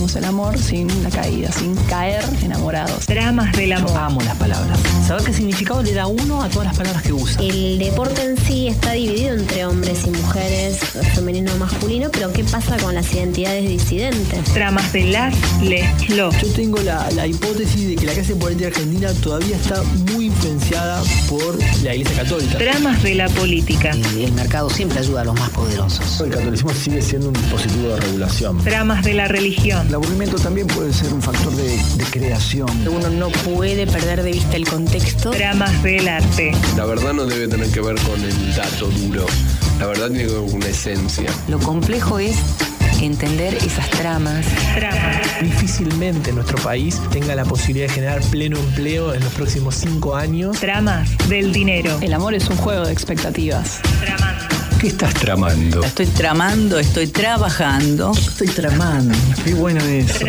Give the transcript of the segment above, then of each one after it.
buscamos el amor sin la caída, sin caer enamorados. Dramas del amor. Yo amo las palabras. ¿Saber qué significado le da uno a todas las palabras que usa? El deporte en sí está dividido entre hombres y mujeres, femenino o masculino, pero ¿qué pasa con las identidades disidentes? Dramas de las, les, los. Yo tengo la hipótesis de que la clase política argentina todavía está muy influenciada por la Iglesia Católica. Dramas de la política. El mercado siempre ayuda a los más poderosos. El catolicismo sigue siendo un dispositivo de regulación. Dramas de la religión. El aburrimiento también puede ser un factor de creación. Uno no puede perder de vista el contexto. Dramas del arte. La verdad no debe tener que ver con el dato duro. La verdad tiene que ver con una esencia. Lo complejo es entender esas tramas. Difícilmente nuestro país tenga la posibilidad de generar pleno empleo en los próximos 5 años. Dramas del dinero. El amor es un juego de expectativas. Tramando. ¿Qué estás tramando? Estoy tramando, estoy trabajando. Estoy tramando. Qué bueno eso.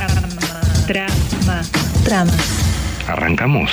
Trama. ¿Arrancamos?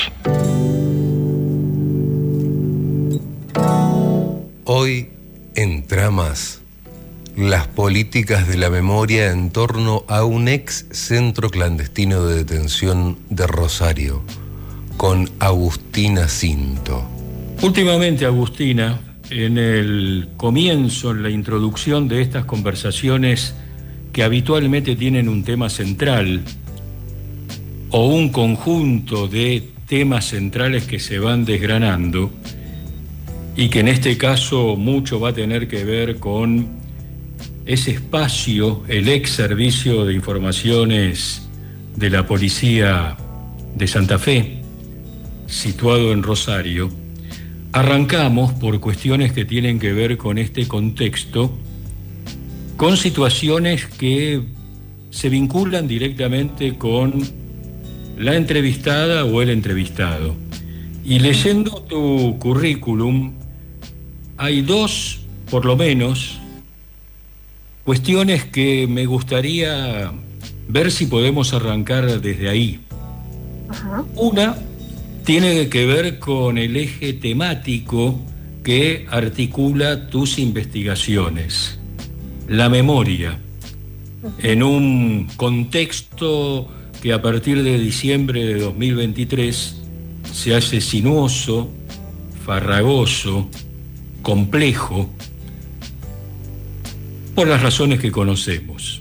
Hoy, en Tramas, las políticas de la memoria en torno a un ex centro clandestino de detención de Rosario, con Agustina Cinto. Últimamente, Agustina, en el comienzo, en la introducción de estas conversaciones que habitualmente tienen un tema central o un conjunto de temas centrales que se van desgranando y que en este caso mucho va a tener que ver con ese espacio, el ex servicio de informaciones de la policía de Santa Fe, situado en Rosario. Arrancamos por cuestiones que tienen que ver con este contexto, con situaciones que se vinculan directamente con la entrevistada o el entrevistado. Y leyendo tu currículum, hay dos, por lo menos, cuestiones que me gustaría ver si podemos arrancar desde ahí. Ajá. Una tiene que ver con el eje temático que articula tus investigaciones, la memoria, en un contexto que a partir de diciembre de 2023 se hace sinuoso, farragoso, complejo, por las razones que conocemos.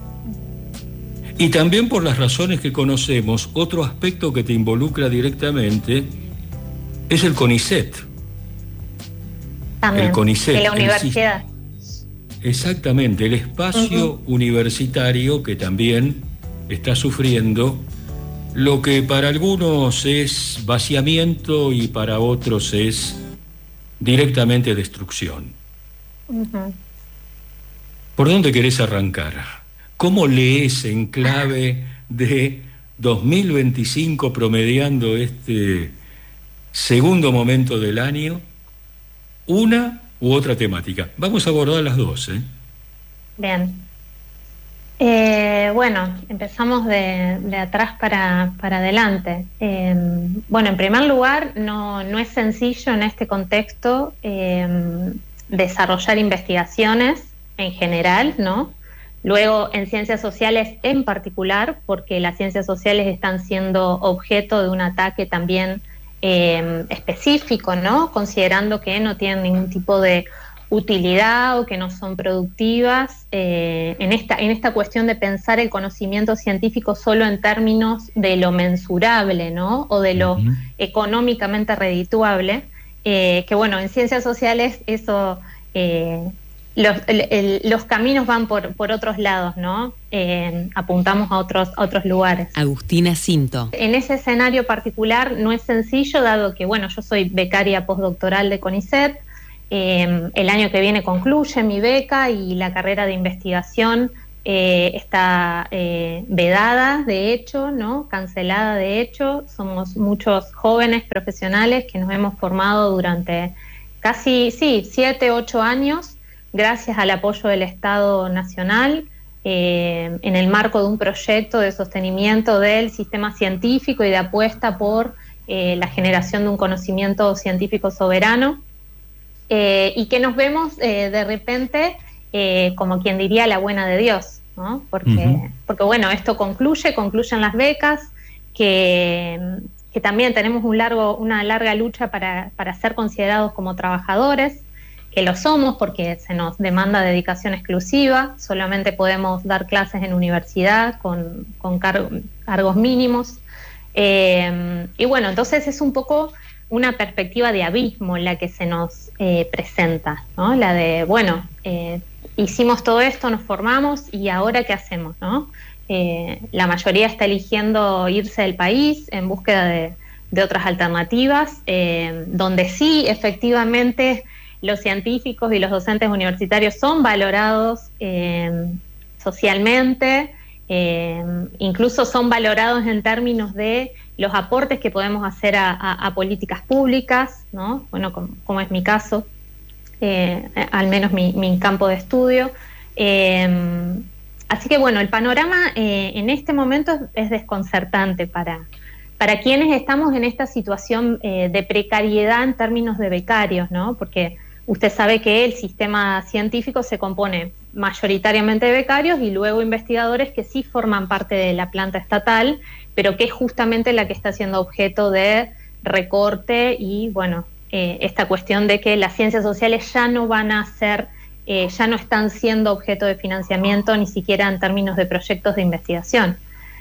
Y también por las razones que conocemos, otro aspecto que te involucra directamente es el CONICET. También, el CONICET, de la universidad. Exactamente, el espacio universitario que también está sufriendo lo que para algunos es vaciamiento y para otros es directamente destrucción. ¿Por dónde querés arrancar? ¿Cómo lees en clave de 2025 promediando este segundo momento del año una u otra temática? Vamos a abordar las dos, ¿eh? Bien. Bueno, empezamos de atrás para adelante. Bueno, en primer lugar, no es sencillo en este contexto desarrollar investigaciones en general, ¿no? Luego, en ciencias sociales en particular, porque las ciencias sociales están siendo objeto de un ataque también específico, ¿no? Considerando que no tienen ningún tipo de utilidad o que no son productivas, en esta cuestión de pensar el conocimiento científico solo en términos de lo mensurable, ¿no? O de lo económicamente redituable, que bueno, en ciencias sociales eso... Los caminos van por otros lados, ¿no? Apuntamos a otros lugares. Agustina Cinto. En ese escenario particular no es sencillo, dado que, bueno, yo soy becaria postdoctoral de CONICET. El año que viene concluye mi beca y la carrera de investigación está vedada, de hecho, ¿no? Cancelada, de hecho. Somos muchos jóvenes profesionales que nos hemos formado durante casi, 7, 8 años, gracias al apoyo del Estado Nacional, en el marco de un proyecto de sostenimiento del sistema científico y de apuesta por la generación de un conocimiento científico soberano, y que nos vemos de repente como quien diría la buena de Dios, ¿no? Porque bueno, esto concluyen las becas, que también tenemos una larga lucha para ser considerados como trabajadores, que lo somos porque se nos demanda dedicación exclusiva, solamente podemos dar clases en universidad con cargos mínimos. Y bueno, entonces es un poco una perspectiva de abismo la que se nos presenta, ¿no? La de, bueno, hicimos todo esto, nos formamos y ahora ¿qué hacemos, no? La mayoría está eligiendo irse del país en búsqueda de otras alternativas, donde sí, efectivamente, los científicos y los docentes universitarios son valorados socialmente, incluso son valorados en términos de los aportes que podemos hacer a políticas públicas, ¿no? Bueno, como es mi caso, al menos mi campo de estudio. Así que bueno, el panorama en este momento es desconcertante para quienes estamos en esta situación de precariedad en términos de becarios, ¿no? Porque usted sabe que el sistema científico se compone mayoritariamente de becarios y luego investigadores que sí forman parte de la planta estatal, pero que es justamente la que está siendo objeto de recorte y, bueno, esta cuestión de que las ciencias sociales ya no van a ser, ya no están siendo objeto de financiamiento ni siquiera en términos de proyectos de investigación.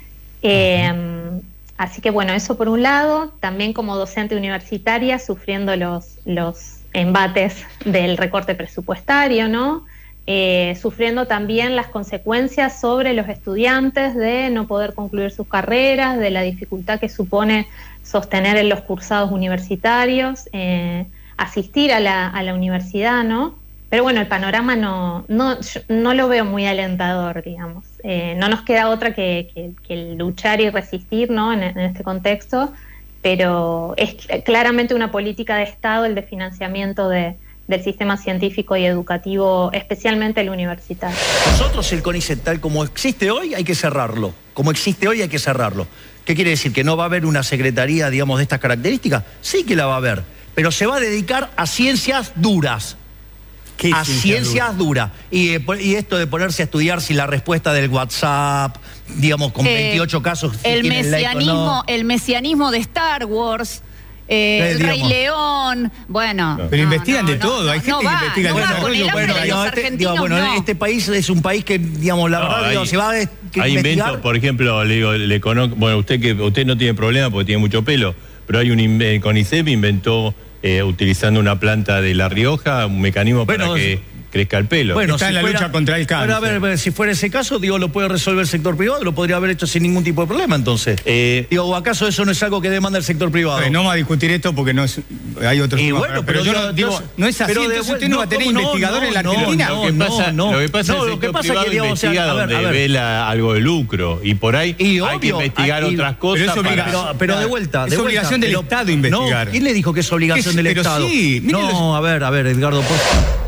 Así que, bueno, eso por un lado, también como docente universitaria sufriendo los embates del recorte presupuestario, ¿no? Sufriendo también las consecuencias sobre los estudiantes de no poder concluir sus carreras, de la dificultad que supone sostener en los cursados universitarios, asistir a la universidad, ¿no? Pero bueno, el panorama no lo veo muy alentador, digamos. No nos queda otra que luchar y resistir, ¿no? En este contexto, pero es claramente una política de Estado el de financiamiento del sistema científico y educativo, especialmente el universitario. Nosotros el CONICET, tal como existe hoy, hay que cerrarlo. Como existe hoy, hay que cerrarlo. ¿Qué quiere decir? ¿Que no va a haber una secretaría, digamos, de estas características? Sí que la va a haber, pero se va a dedicar a ciencias duras. A ciencias duras. Y esto de ponerse a estudiar si la respuesta del WhatsApp, digamos, con 28 casos... El mesianismo de Star Wars... el Rey León, bueno... Pero investigan de todo, hay gente que investiga el desarrollo. Este país es un país que, digamos, la verdad, digamos, se va a investigar... Hay inventos, por ejemplo, le conozco... Bueno, usted no tiene problema porque tiene mucho pelo, pero hay un CONICET inventó... utilizando una planta de La Rioja, un mecanismo para que crezca el pelo. Bueno, está en la lucha contra el cáncer. Pero a ver, si fuera ese caso, digo, lo puede resolver el sector privado, lo podría haber hecho sin ningún tipo de problema, entonces. Digo, ¿o acaso eso no es algo que demanda el sector privado? No vamos a discutir esto porque no es, hay otros temas. Bueno, pero yo digo, no es así, entonces usted no va a tener investigadores en la Argentina. Lo que pasa es que el sector privado investiga donde ve algo de lucro, y por ahí hay que investigar otras cosas. Pero de vuelta. Es obligación del Estado investigar. ¿Quién le dijo que es obligación del Estado? Sí, no, a ver, Edgardo, por favor.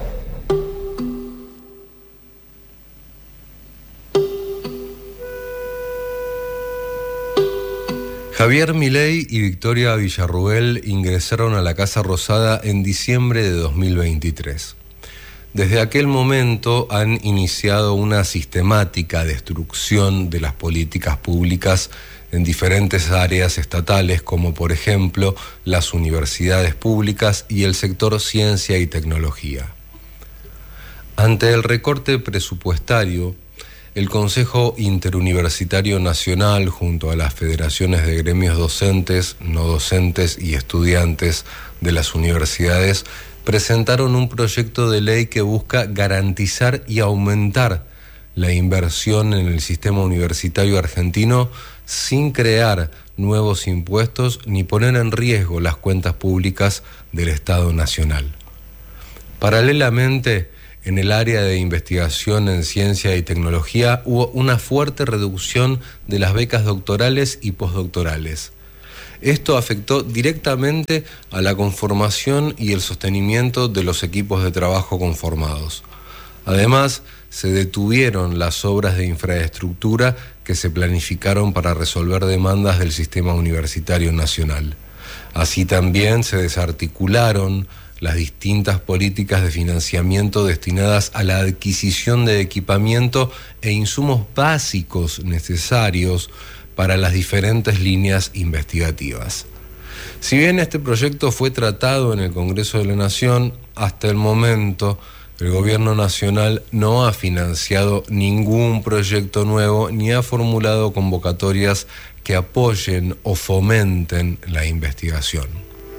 Javier Milei y Victoria Villarruel ingresaron a la Casa Rosada en diciembre de 2023. Desde aquel momento han iniciado una sistemática destrucción de las políticas públicas en diferentes áreas estatales, como por ejemplo las universidades públicas y el sector ciencia y tecnología. Ante el recorte presupuestario, el Consejo Interuniversitario Nacional, junto a las federaciones de gremios docentes, no docentes y estudiantes de las universidades, presentaron un proyecto de ley que busca garantizar y aumentar la inversión en el sistema universitario argentino sin crear nuevos impuestos ni poner en riesgo las cuentas públicas del Estado Nacional. Paralelamente, en el área de investigación en ciencia y tecnología hubo una fuerte reducción de las becas doctorales y postdoctorales. Esto afectó directamente a la conformación y el sostenimiento de los equipos de trabajo conformados. Además, se detuvieron las obras de infraestructura que se planificaron para resolver demandas del sistema universitario nacional. Así también se desarticularon las distintas políticas de financiamiento destinadas a la adquisición de equipamiento e insumos básicos necesarios para las diferentes líneas investigativas. Si bien este proyecto fue tratado en el Congreso de la Nación, hasta el momento el Gobierno Nacional no ha financiado ningún proyecto nuevo ni ha formulado convocatorias que apoyen o fomenten la investigación.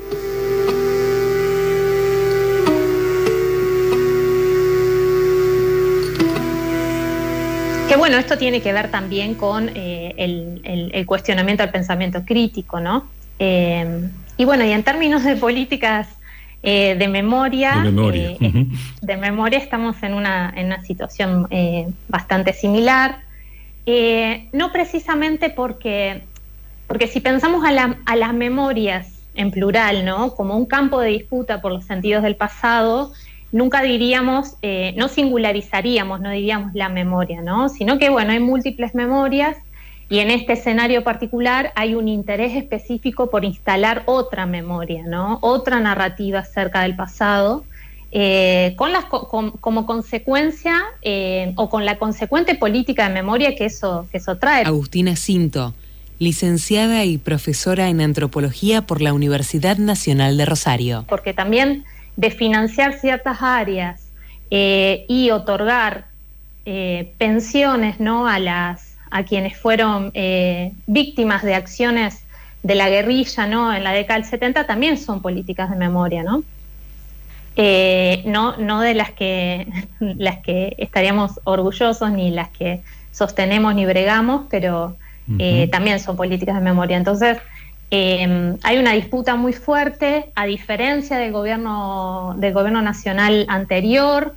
Que bueno, esto tiene que ver también con el cuestionamiento al pensamiento crítico, ¿no? Y bueno, y en términos de políticas de memoria, de memoria estamos en una situación bastante similar, no precisamente porque si pensamos a las memorias en plural, ¿no? Como un campo de disputa por los sentidos del pasado, nunca diríamos, no singularizaríamos, no diríamos la memoria, ¿no? Sino que bueno, hay múltiples memorias. Y en este escenario particular hay un interés específico por instalar otra memoria, ¿no? Otra narrativa acerca del pasado, como consecuencia o con la consecuente política de memoria que eso trae. Agustina Cinto, licenciada y profesora en antropología por la Universidad Nacional de Rosario. Porque también de financiar ciertas áreas y otorgar pensiones, ¿no? a quienes fueron víctimas de acciones de la guerrilla, ¿no? En la década del 70 también son políticas de memoria, ¿no? No de las que estaríamos orgullosos, ni las que sostenemos ni bregamos, pero también son políticas de memoria. Entonces, hay una disputa muy fuerte, a diferencia del gobierno hacional anterior.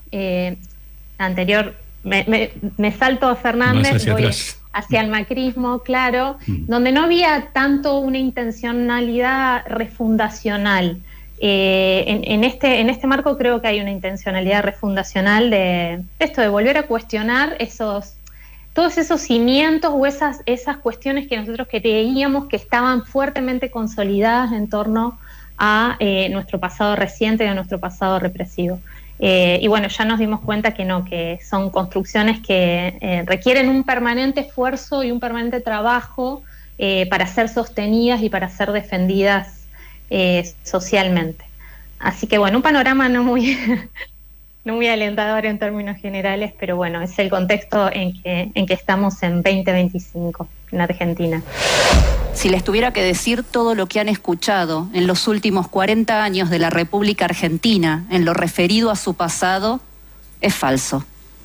Me salto a Fernández, voy hacia el macrismo, claro, donde no había tanto una intencionalidad refundacional. En este marco creo que hay una intencionalidad refundacional de esto, de volver a cuestionar todos esos cimientos o esas cuestiones que nosotros creíamos que estaban fuertemente consolidadas en torno a nuestro pasado reciente y a nuestro pasado represivo. Y bueno, ya nos dimos cuenta que no, que son construcciones que requieren un permanente esfuerzo y un permanente trabajo para ser sostenidas y para ser defendidas socialmente. Así que bueno, un panorama no muy alentador en términos generales, pero bueno, es el contexto en que estamos en 2025 en Argentina. Si les tuviera que decir todo lo que han escuchado en los últimos 40 años de la República Argentina en lo referido a su pasado, es falso.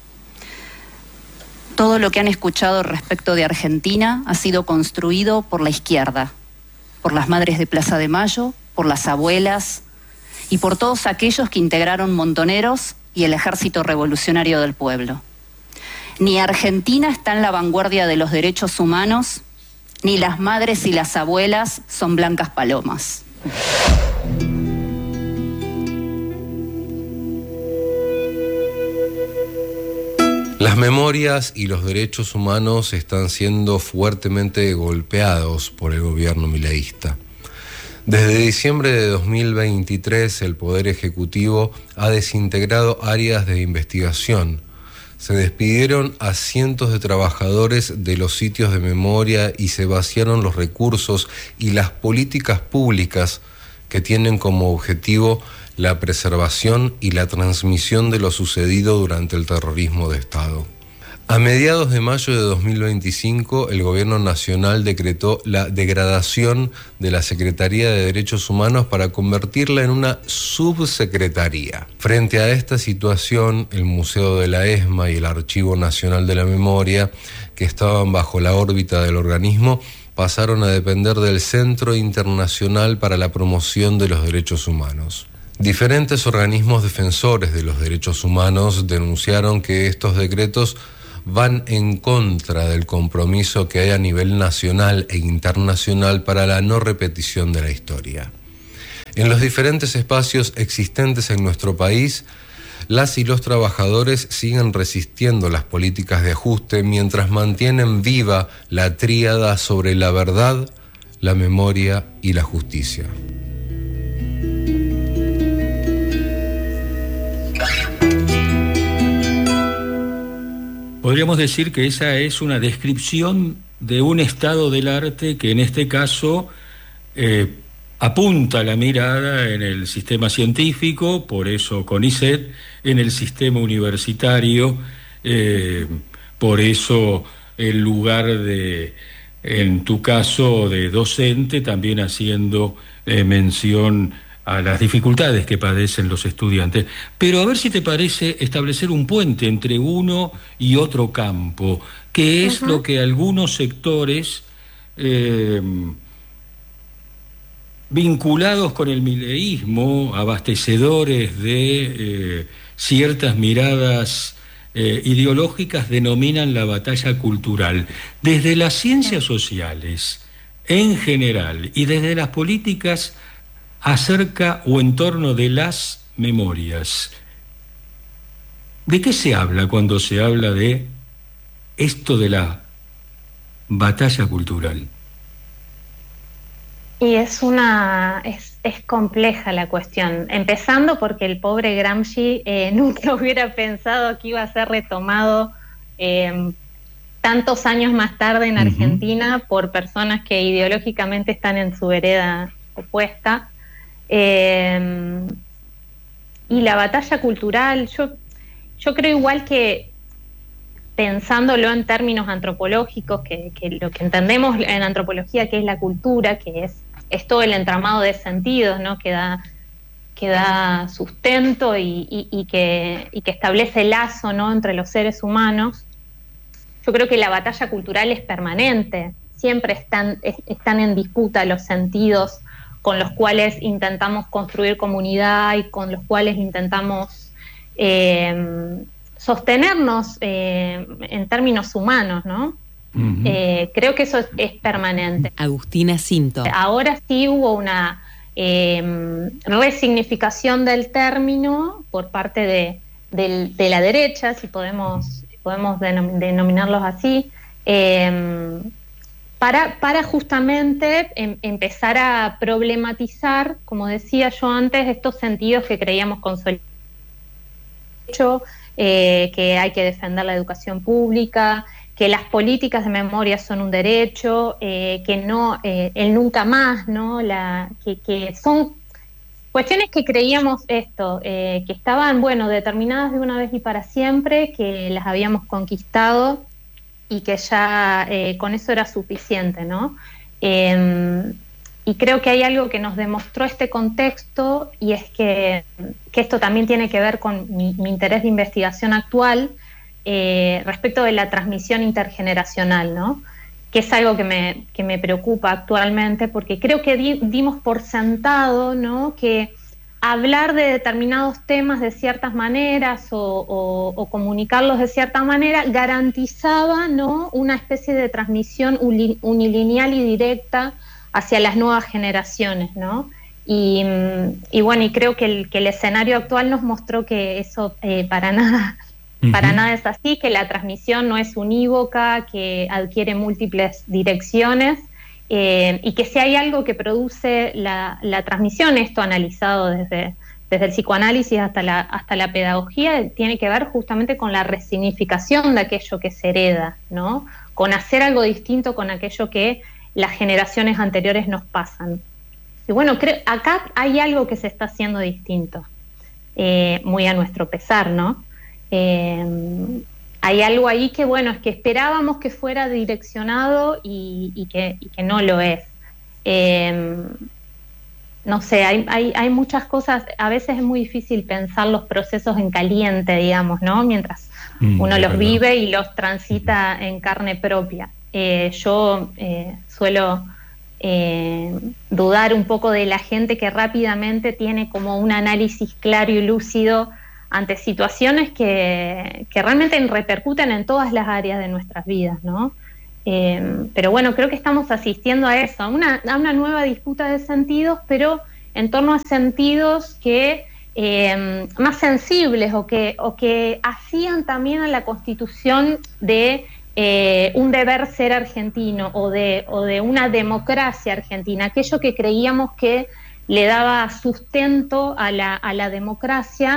Todo lo que han escuchado respecto de Argentina ha sido construido por la izquierda, por las madres de Plaza de Mayo, por las abuelas y por todos aquellos que integraron Montoneros y el Ejército Revolucionario del Pueblo. Ni Argentina está en la vanguardia de los derechos humanos, ni las madres y las abuelas son blancas palomas. Las memorias y los derechos humanos están siendo fuertemente golpeados por el gobierno mileísta. Desde diciembre de 2023, el Poder Ejecutivo ha desintegrado áreas de investigación. Se despidieron a cientos de trabajadores de los sitios de memoria y se vaciaron los recursos y las políticas públicas que tienen como objetivo la preservación y la transmisión de lo sucedido durante el terrorismo de Estado. A mediados de mayo de 2025, el Gobierno Nacional decretó la degradación de la Secretaría de Derechos Humanos para convertirla en una subsecretaría. Frente a esta situación, el Museo de la ESMA y el Archivo Nacional de la Memoria, que estaban bajo la órbita del organismo, pasaron a depender del Centro Internacional para la Promoción de los Derechos Humanos. Diferentes organismos defensores de los derechos humanos denunciaron que estos decretos van en contra del compromiso que hay a nivel nacional e internacional para la no repetición de la historia. En los diferentes espacios existentes en nuestro país, las y los trabajadores siguen resistiendo las políticas de ajuste mientras mantienen viva la tríada sobre la verdad, la memoria y la justicia. Podríamos decir que esa es una descripción de un estado del arte que en este caso apunta la mirada en el sistema científico, por eso CONICET, en el sistema universitario, por eso el lugar de, en tu caso, de docente, también haciendo mención a las dificultades que padecen los estudiantes. Pero a ver si te parece establecer un puente entre uno y otro campo, que es lo que algunos sectores vinculados con el mileísmo, abastecedores de ciertas miradas ideológicas, denominan la batalla cultural. Desde las ciencias sociales en general y desde las políticas acerca o en torno de las memorias, ¿de qué se habla cuando se habla de esto de la batalla cultural? Y es compleja la cuestión, empezando porque el pobre Gramsci nunca hubiera pensado que iba a ser retomado tantos años más tarde en Argentina por personas que ideológicamente están en su vereda opuesta. Y la batalla cultural, yo creo igual que, pensándolo en términos antropológicos, que lo que entendemos en antropología que es la cultura, que es todo el entramado de sentidos, ¿no? que da sustento y que establece lazo, ¿no? entre los seres humanos. Yo creo que la batalla cultural es permanente, siempre están en disputa los sentidos con los cuales intentamos construir comunidad y con los cuales intentamos sostenernos en términos humanos, ¿no? Creo que eso es permanente. Agustina Cinto. Ahora sí hubo una resignificación del término por parte de la derecha, si podemos denominarlos así, para justamente empezar a problematizar, como decía yo antes, estos sentidos que creíamos consolidados, que hay que defender la educación pública, que las políticas de memoria son un derecho, que no, el nunca más, ¿no? Que son cuestiones que creíamos que estaban, determinadas de una vez y para siempre, que las habíamos conquistado y que ya con eso era suficiente, ¿no? Y creo que hay algo que nos demostró este contexto, y es que esto también tiene que ver con mi interés de investigación actual respecto de la transmisión intergeneracional, ¿no? Que es algo que me preocupa actualmente, porque creo que dimos por sentado, ¿no? que hablar de determinados temas de ciertas maneras o comunicarlos de cierta manera garantizaba, ¿no? una especie de transmisión unilineal y directa hacia las nuevas generaciones, ¿no? Y creo que el escenario actual nos mostró que eso para nada es así, que la transmisión no es unívoca, que adquiere múltiples direcciones, y que si hay algo que produce la transmisión, esto analizado desde el psicoanálisis hasta la pedagogía, tiene que ver justamente con la resignificación de aquello que se hereda, ¿no? Con hacer algo distinto con aquello que las generaciones anteriores nos pasan. Y creo acá hay algo que se está haciendo distinto, muy a nuestro pesar, ¿no? Hay algo ahí que, es que esperábamos que fuera direccionado y que no lo es. No sé, hay muchas cosas, a veces es muy difícil pensar los procesos en caliente, digamos, ¿no? Mientras uno los vive y los transita en carne propia. Yo suelo dudar un poco de la gente que rápidamente tiene como un análisis claro y lúcido ante situaciones que realmente repercuten en todas las áreas de nuestras vidas, ¿no? Pero creo que estamos asistiendo a eso, a una nueva disputa de sentidos, pero en torno a sentidos que más sensibles o que hacían también a la constitución de un deber ser argentino o de una democracia argentina, aquello que creíamos que le daba sustento a la democracia,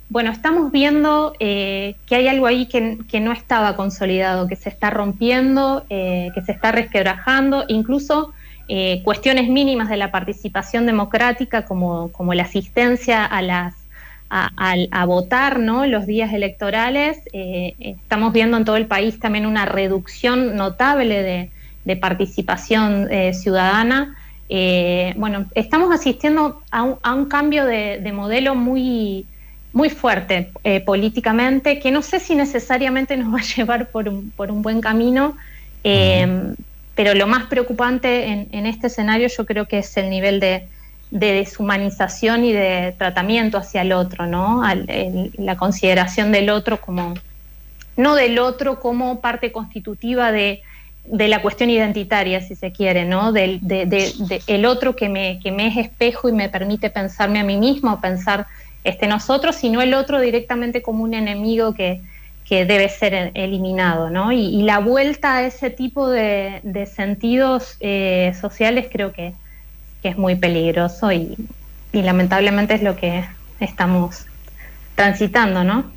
bueno, estamos viendo que hay algo ahí que no estaba consolidado, que se está rompiendo, que se está resquebrajando, incluso cuestiones mínimas de la participación democrática como la asistencia a votar, ¿no? Los días electorales. Estamos viendo en todo el país también una reducción notable de participación ciudadana. Bueno, estamos asistiendo a un cambio de modelo muy fuerte políticamente, que no sé si necesariamente nos va a llevar por un buen camino, pero lo más preocupante en este escenario yo creo que es el nivel de deshumanización y de tratamiento hacia el otro, ¿no? La consideración del otro no del otro como parte constitutiva de la cuestión identitaria, si se quiere, ¿no? El otro que me es espejo y me permite pensarme a mí mismo, pensar nosotros, sino el otro directamente como un enemigo que debe ser eliminado, ¿no? Y la vuelta a ese tipo de sentidos sociales creo que es muy peligroso y lamentablemente es lo que estamos transitando, ¿no?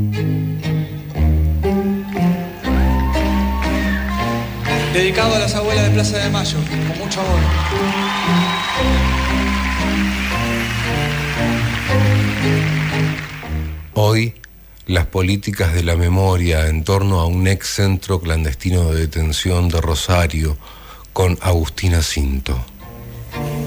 Dedicado a las abuelas de Plaza de Mayo, con mucho amor. Hoy, las políticas de la memoria en torno a un ex centro clandestino de detención de Rosario con Agustina Cinto.